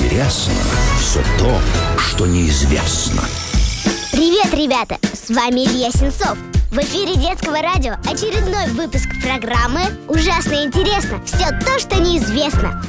интересно все то, что неизвестно. Привет, ребята! С вами Илья Сенцов. В эфире детского радио очередной выпуск программы «Ужасно интересно все то, что неизвестно».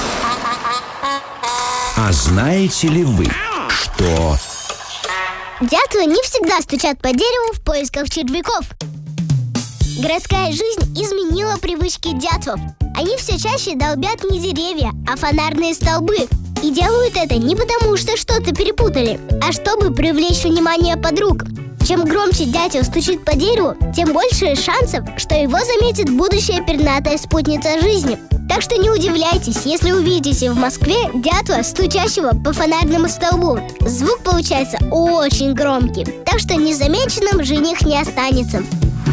А знаете ли вы, что... Дятлы не всегда стучат по дереву в поисках червяков. Городская жизнь изменила привычки дятлов. Они все чаще долбят не деревья, а фонарные столбы. И делают это не потому, что что-то перепутали, а чтобы привлечь внимание подруг. Чем громче дятел стучит по дереву, тем больше шансов, что его заметит будущая пернатая спутница жизни. Так что не удивляйтесь, если увидите в Москве дятла, стучащего по фонарному столбу. Звук получается очень громкий, так что незамеченным жених не останется.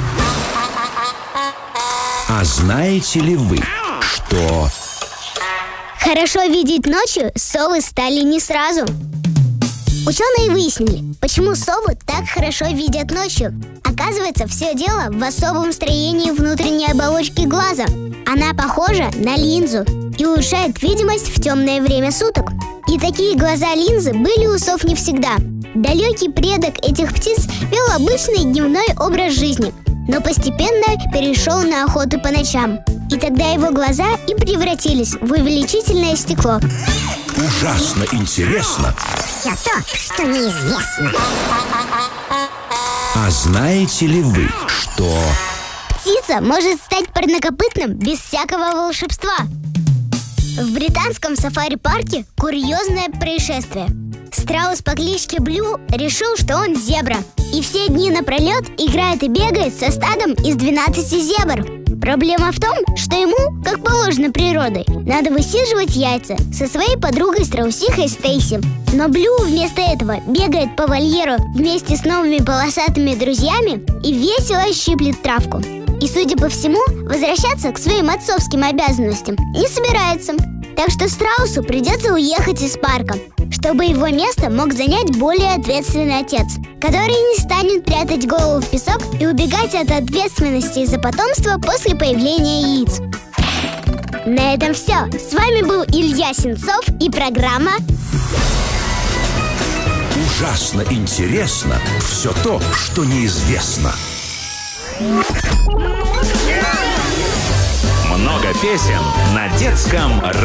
А знаете ли вы, что... Хорошо видеть ночью совы стали не сразу. Ученые выяснили, почему совы так хорошо видят ночью. Оказывается, все дело в особом строении внутренней оболочки глаза. Она похожа на линзу и улучшает видимость в темное время суток. И такие глаза-линзы были у сов не всегда. Далекий предок этих птиц вел обычный дневной образ жизни, но постепенно перешел на охоту по ночам. И тогда его глаза и превратились в увеличительное стекло. Ужасно интересно Все то, что неизвестно. А знаете ли вы, что... Птица может стать парнокопытным без всякого волшебства. В британском сафари-парке курьезное происшествие. Страус по кличке Блю решил, что он зебра, и все дни напролет играет и бегает со стадом из 12 зебр. Проблема в том, что ему, как положено природой, надо высиживать яйца со своей подругой-страусихой Стейси. Но Блю вместо этого бегает по вольеру вместе с новыми полосатыми друзьями и весело щиплет травку. И, судя по всему, возвращаться к своим отцовским обязанностям не собирается. Так что страусу придется уехать из парка, чтобы его место мог занять более ответственный отец, который не станет прятать голову в песок и убегать от ответственности за потомство после появления яиц. На этом все. С вами был Илья Сенцов и программа Ужасно интересно все то, что неизвестно. Много песен на детском радио.